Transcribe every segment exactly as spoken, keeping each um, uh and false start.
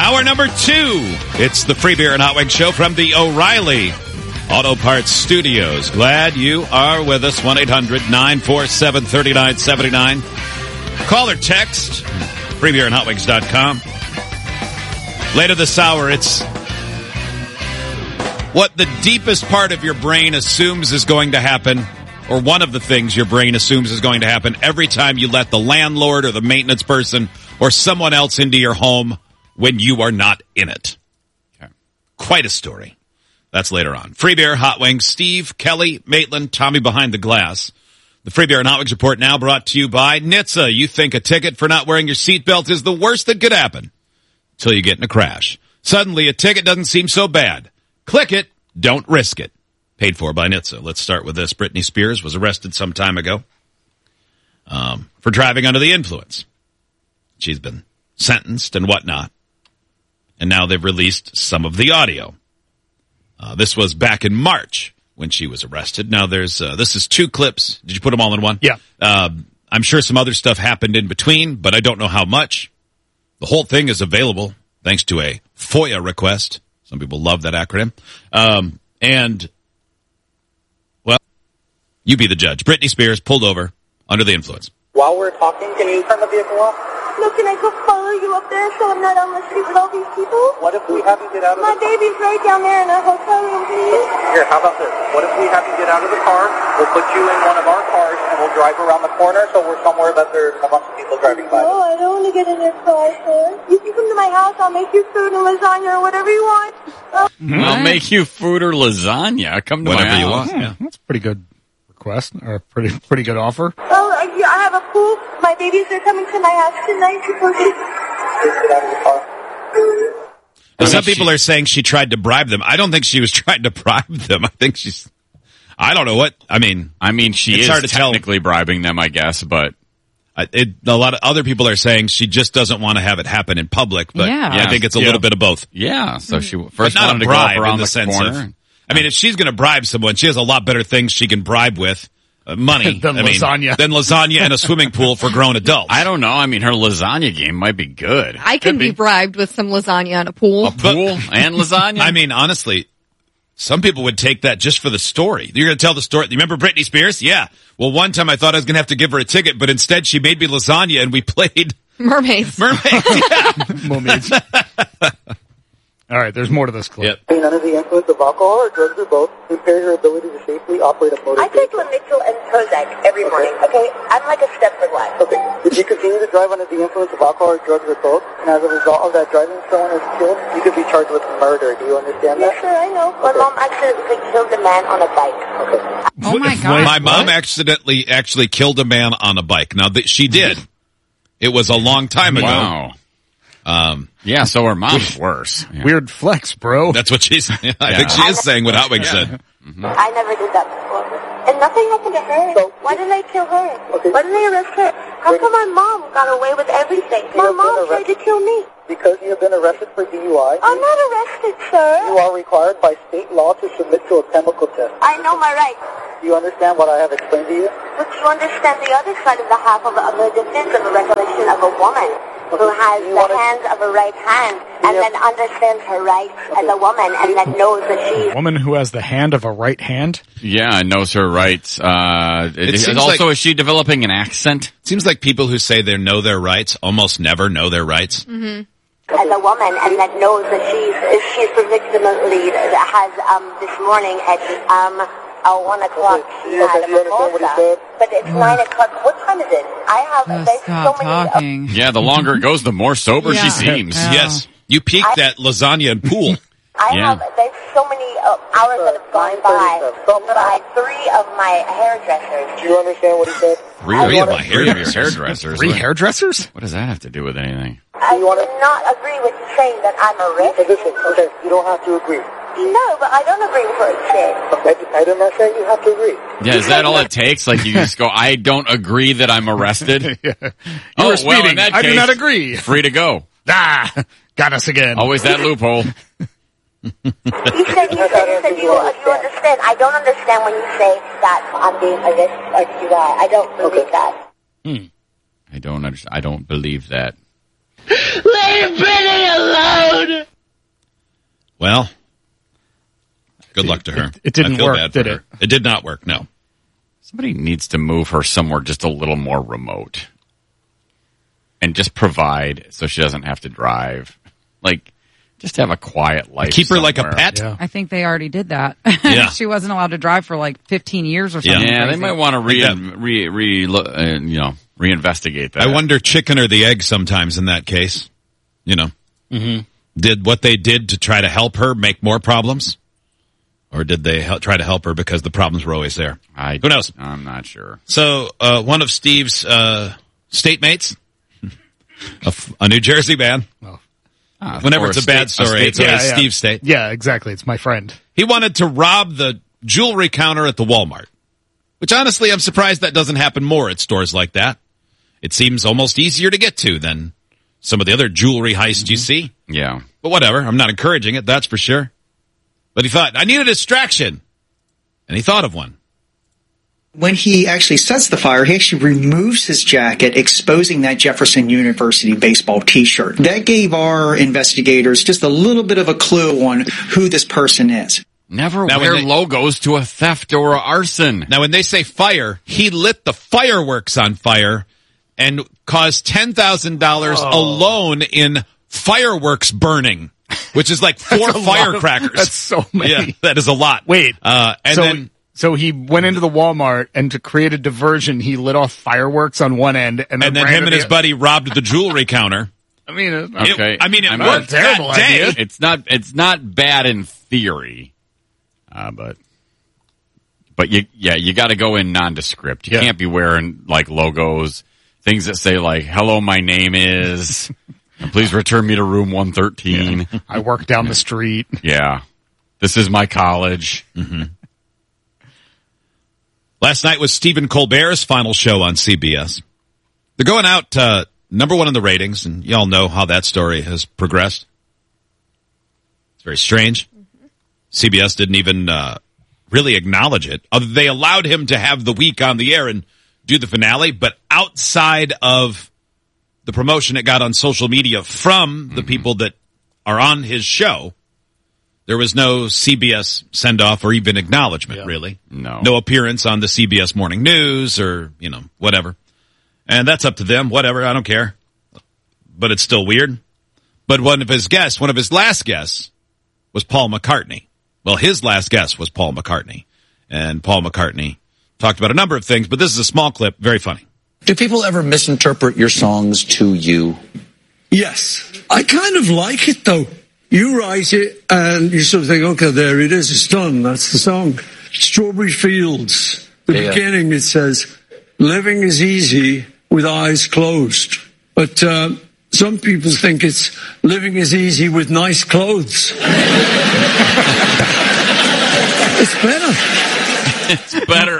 Hour number two. It's the Free Beer and Hot Wings Show from the O'Reilly Auto Parts Studios. Glad you are with us. one eight hundred nine four seven three nine seven nine. Call or text. free beer and hot wings dot com. Later this hour, it's what the deepest part of your brain assumes is going to happen, or one of the things your brain assumes is going to happen every time you let the landlord or the maintenance person or someone else into your home when you are not in it. Okay. Quite a story. That's later on. Free Beer, Hot Wings, Steve, Kelly, Maitland, Tommy behind the glass. The Free Beer and Hot Wings Report now brought to you by N H T S A. You think a ticket for not wearing your seatbelt is the worst that could happen until you get in a crash. Suddenly, a ticket doesn't seem so bad. Click it, don't risk it. Paid for by N H T S A. Let's start with this. Britney Spears was arrested some time ago um, for driving under the influence. She's been sentenced and whatnot. And now they've released some of the audio. Uh, this was back in March when she was arrested. Now there's, uh, this is two clips. Did you put them all in one? Yeah. Uh, I'm sure some other stuff happened in between, but I don't know how much. The whole thing is available thanks to a FOIA request. Some people love that acronym. Um, and, well, you be the judge. Britney Spears pulled over under the influence. While we're talking, can you turn the vehicle off? No, can I go follow you up there so I'm not on the street with all these people? What if we have you get out of My the baby's right down there in a hotel room, please. Here, how about this? What if we have you get out of the car, we'll put you in one of our cars, and we'll drive around the corner so we're somewhere that there's a bunch of people driving by. No, I don't want to get in your car, sir. You can come to my house, I'll make you food and lasagna or whatever you want. Uh, I'll make you food or lasagna. Come to Whatever my you house. want. Yeah. That's a pretty good request, or a pretty pretty good offer. Oh, I, yeah, I have a pool. My babies are coming to my house tonight. Supposed to... Just get out of the car. Now, some people are saying she tried to bribe them. I don't think she was trying to bribe them. I think she's, I don't know what, I mean. I mean, she It's is hard to tell. technically bribing them, I guess, but I- It, a lot of other people are saying she just doesn't want to have it happen in public, but Yeah. I think it's a Yeah. little bit of both. yeah. So she But first not wanted a to go bribe up around in the, the, sense corner. of, I mean, if she's going to bribe someone, she has a lot better things she can bribe with. Uh, money. Than I mean, lasagna. Than lasagna and a swimming pool for grown adults. I don't know. I mean, her lasagna game might be good. I can Could be bribed with some lasagna on a pool. A pool and lasagna. I mean, honestly, some people would take that just for the story. You're going to tell the story. You remember Britney Spears? Yeah. Well, one time I thought I was going to have to give her a ticket, but instead she made me lasagna and we played Mermaids. mermaids. Yeah. Mermaids. All right, there's more to this clip. Yep. Being under the influence of alcohol or drugs or both impairs your ability to safely operate a motor I vehicle. take Lamictal and Prozac every morning, okay? I'm like a step for life. Okay. If you continue to drive under the influence of alcohol or drugs or both, and as a result of that driving someone is killed, you could be charged with murder. Do you understand Yes, that? sir, I know. My Okay. mom accidentally killed a man on a bike. Okay. Oh my god. My mom accidentally actually killed a man on a bike. Now, th- she did. It was a long time ago. wow. Um, Yeah. So her mom's worse. Yeah. Weird flex, bro. that's what she's, I Yeah. think she is saying what Hot Wings said. I never did that before. And nothing happened to her. So- Why didn't they kill her? Okay. Why didn't they arrest her? How come my mom got away with everything? My have mom been tried to arrested. kill me. Because you have been arrested for D U I, I'm not arrested, sir. you are required by state law to submit to a chemical test. I know my rights. Do you understand what I have explained to you? But you understand the other side of the half of, of the defense of the recollection of a woman who has You the wanna- hands of a right hand and Yeah. then understands her rights as a woman and then knows that she's... Woman who has the hand of a right hand. Yeah. Knows her rights. Uh, it, It seems also, like- is she developing an accent? Seems like people who say they know their rights almost never know their rights. as a woman and that knows that she's she's predictably has um this morning at um uh, one o'clock she Okay, had a you understand what he mimosa, said? but it's nine o'clock. What time is it? I have Oh, there's stop so many. Uh, talking. Yeah. The longer it goes, the more sober Yeah. she seems. Yeah. Yes. You peaked at lasagna and pool. I Yeah. have there's so many uh, hours that have gone by by three of my hairdressers. Do you understand what he said? Three, Three of my three of your hairdressers. hairdressers. Three What- hairdressers? What does that have to do with anything? I You wanna- do not agree with saying that I'm a risk. Okay, listen, okay, you don't have to agree. No, but I don't agree with what it said. Okay, I did not say you have to agree. Yeah, is that all it takes? Like you just go, I don't agree that I'm arrested. Yeah. Oh, You well, were in speeding. that I do case- not agree. Free to go. Ah, got us again. Always that loophole. You said, you said, you said you, you understand. I don't understand when you say that I'm being arrested or D U I. I don't believe that. I don't understand. I don't believe that. Leave Brittany alone! Good luck to her. It, it didn't I feel work, bad for did her. it? It did not work, no. Somebody needs to move her somewhere just a little more remote. And just provide so she doesn't have to drive. Like, just have a quiet life. Keep her somewhere. like a pet? Yeah. I think they already did that. Yeah. She wasn't allowed to drive for like fifteen years or something. Yeah, crazy. they might want to re, re, re, re uh, you know, reinvestigate that. I wonder chicken or the egg sometimes in that case. You know. Mm-hmm. Did what they did to try to help her make more problems? Or did they help, try to help her because the problems were always there? I, Who knows? I'm not sure. So, uh, one of Steve's uh, state mates, a, a New Jersey man, Ah, whenever or it's a state- bad story, state- it's always yeah, yeah. Steve's state. Yeah, exactly. It's my friend. He wanted to rob the jewelry counter at the Walmart, which honestly, I'm surprised that doesn't happen more at stores like that. It seems almost easier to get to than some of the other jewelry heists mm-hmm. you see. Yeah. But whatever, I'm not encouraging it, that's for sure. But he thought, I need a distraction. And he thought of one. When he actually sets the fire, he actually removes his jacket, exposing that Jefferson University baseball T-shirt. That gave our investigators just a little bit of a clue on who this person is. Never Now, wear when they- logos to a theft or a arson. Now, when they say fire, he lit the fireworks on fire and caused ten thousand dollars Oh. alone in fireworks burning, which is like four That's a lot of- firecrackers. that's so many. Yeah, that is a lot. Wait. Uh, and so, then... so he went into the Walmart, and to create a diversion, he lit off fireworks on one end, and then, And then ran him to and the- his buddy robbed the jewelry counter. I mean, it's It- Okay. I mean, it I'm worked not- terrible that day. idea. It's not. It's not bad in theory, uh, but but you yeah you got to go in nondescript. You Yeah. can't be wearing like logos, things that say like "Hello, my name is," and please return me to room one thirteen. Yeah. I work down the street. This is my college. Mm-hmm. Last night was Stephen Colbert's final show on C B S. They're going out uh, number one in the ratings, and y'all know how that story has progressed. It's very strange. Mm-hmm. C B S didn't even uh, really acknowledge it. Uh, They allowed him to have the week on the air and do the finale, but outside of the promotion it got on social media from the mm-hmm. people that are on his show, there was no C B S send-off or even acknowledgement, yeah. really. No. No appearance on the C B S Morning News or, you know, whatever. And that's up to them, whatever, I don't care. But it's still weird. But one of his guests, one of his last guests, was Paul McCartney. Well, his last guest was Paul McCartney. And Paul McCartney talked about a number of things, but this is a small clip, very funny. Do people ever misinterpret your songs to you? Yes. I kind of like it, though. You write it, and you sort of think, okay, there it is, it's done, that's the song. Strawberry Fields, the yeah. beginning, it says, living is easy with eyes closed. But uh, some people think it's living is easy with nice clothes. It's better. It's better.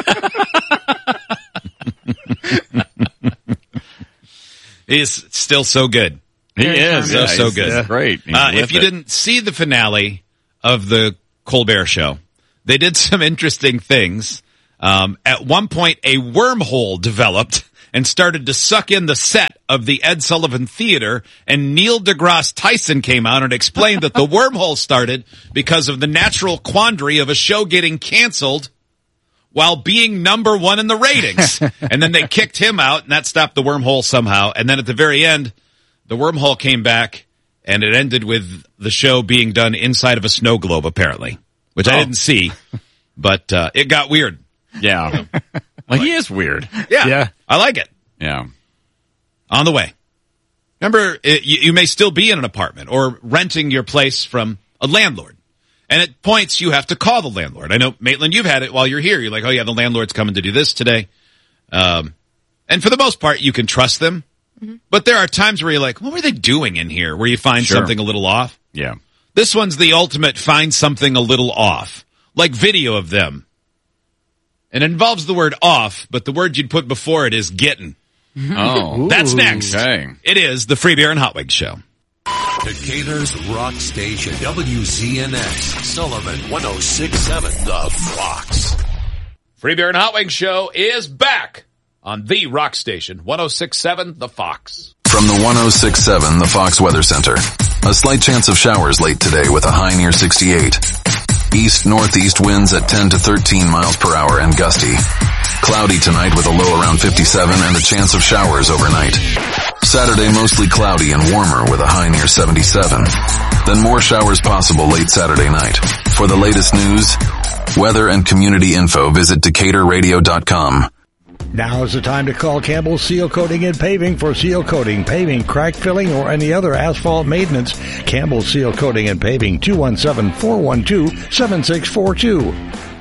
He's still so good. He is. So, Yeah, so he's- good. he's great. He's Uh, with if you it. didn't see the finale of the Colbert Show, they did some interesting things. Um, at one point, a wormhole developed and started to suck in the set of the Ed Sullivan Theater, and Neil deGrasse Tyson came out and explained that the wormhole started because of the natural quandary of a show getting canceled while being number one in the ratings. And then they kicked him out, and that stopped the wormhole somehow. And then at the very end, the wormhole came back, and it ended with the show being done inside of a snow globe, apparently, which Oh. I didn't see, but uh, it got weird. Yeah. Well, he is weird. Yeah, Yeah. I like it. Yeah. On the way. Remember, it, you, you may still be in an apartment or renting your place from a landlord. And at points, you have to call the landlord. I know, Maitland, you've had it while you're here. You're like, oh, yeah, the landlord's coming to do this today. Um, and for the most part, you can trust them. Mm-hmm. But there are times where you're like, what were they doing in here? Where you find Sure. something a little off. Yeah. This one's the ultimate find something a little off. Like video of them. And it involves the word off, but the word you'd put before it is getting. Oh. That's next. Okay. It is the Free Beer and Hot Wings Show. Decatur's Rock Station, W Z N X, Sullivan, one oh six point seven, The Fox. Free Beer and Hot Wings Show is back on the Rock Station, one oh six point seven, The Fox. From the one oh six point seven, The Fox Weather Center. A slight chance of showers late today with a high near sixty-eight. East-northeast winds at ten to thirteen miles per hour and gusty. Cloudy tonight with a low around fifty-seven and a chance of showers overnight. Saturday mostly cloudy and warmer with a high near seventy-seven. Then more showers possible late Saturday night. For the latest news, weather and community info, visit Decatur Radio dot com. Now is the time to call Campbell Seal Coating and Paving for seal coating, paving, crack filling, or any other asphalt maintenance. Campbell Seal Coating and Paving, two one seven, four one two, seven six four two.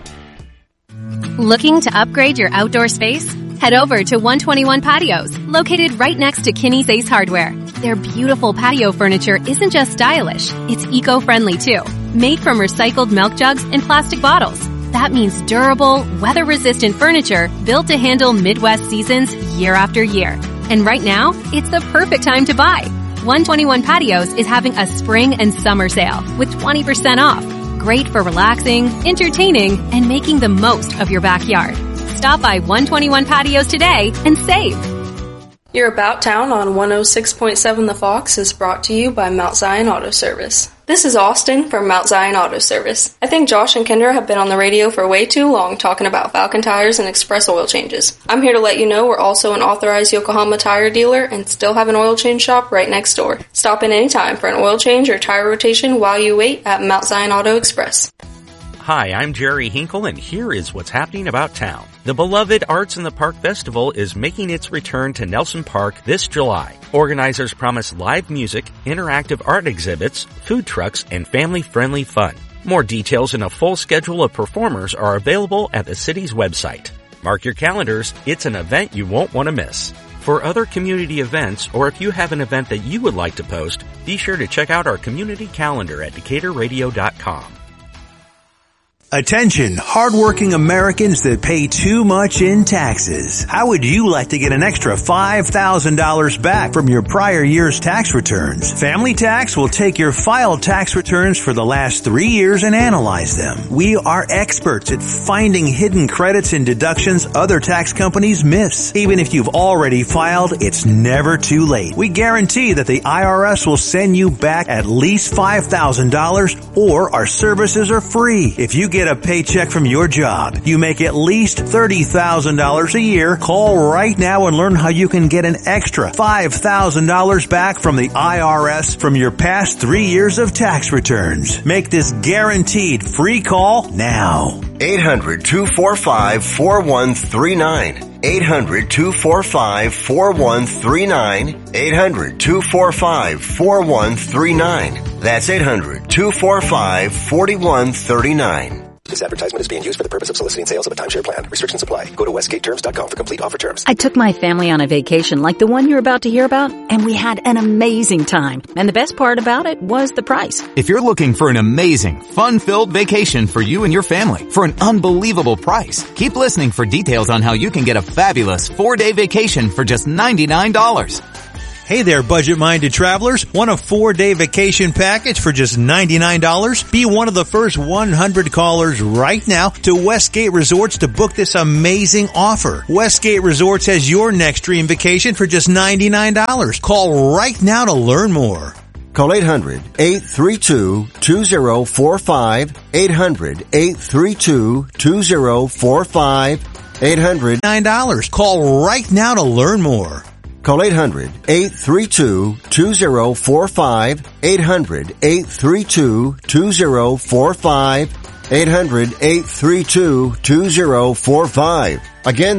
Looking to upgrade your outdoor space? Head over to one twenty-one Patios, located right next to Kinney's Ace Hardware. Their beautiful patio furniture isn't just stylish, it's eco-friendly too. Made from recycled milk jugs and plastic bottles. That means durable, weather-resistant furniture built to handle Midwest seasons year after year. And right now, it's the perfect time to buy. one twenty-one Patios is having a spring and summer sale with twenty percent off. Great for relaxing, entertaining, and making the most of your backyard. Stop by one twenty-one Patios today and save. Your About Town on one oh six point seven The Fox is brought to you by Mount Zion Auto Service. This is Austin from Mount Zion Auto Service. I think Josh and Kendra have been on the radio for way too long talking about Falcon tires and express oil changes. I'm here to let you know we're also an authorized Yokohama tire dealer and still have an oil change shop right next door. Stop in anytime for an oil change or tire rotation while you wait at Mount Zion Auto Express. Hi, I'm Jerry Hinkle, and here is what's happening about town. The beloved Arts in the Park Festival is making its return to Nelson Park this July. Organizers promise live music, interactive art exhibits, food trucks, and family-friendly fun. More details and a full schedule of performers are available at the city's website. Mark your calendars, it's an event you won't want to miss. For other community events, or if you have an event that you would like to post, be sure to check out our community calendar at Decatur Radio dot com. Attention, hardworking Americans that pay too much in taxes. How would you like to get an extra five thousand dollars back from your prior year's tax returns? Family Tax will take your filed tax returns for the last three years and analyze them. We are experts at finding hidden credits and deductions other tax companies miss. Even if you've already filed, it's never too late. We guarantee that the I R S will send you back at least five thousand dollars, or our services are free. If you get Get a paycheck from your job, you make at least thirty thousand dollars a year. Call right now and learn how you can get an extra five thousand dollars back from the I R S from your past three years of tax returns. Make this guaranteed free call now. eight hundred, two four five, four one three nine. eight hundred, two four five, four one three nine. eight hundred, two four five, four one three nine. That's eight hundred, two four five, four one three nine. This advertisement is being used for the purpose of soliciting sales of a timeshare plan. Restrictions apply. Go to westgate terms dot com for complete offer terms. I took my family on a vacation like the one you're about to hear about, and we had an amazing time. And the best part about it was the price. If you're looking for an amazing, fun-filled vacation for you and your family for an unbelievable price, keep listening for details on how you can get a fabulous four-day vacation for just ninety-nine dollars. Hey there, budget-minded travelers. Want a four-day vacation package for just ninety-nine dollars? Be one of the first one hundred callers right now to Westgate Resorts to book this amazing offer. Westgate Resorts has your next dream vacation for just ninety-nine dollars. Call right now to learn more. Call eight hundred, eight three two, two zero four five, eight hundred, eight three two, two zero four five, eight hundred nine dollars. Call right now to learn more. Call eight hundred, eight three two, two zero four five, eight hundred, eight three two, two zero four five, eight hundred, eight three two, two zero four five. Again,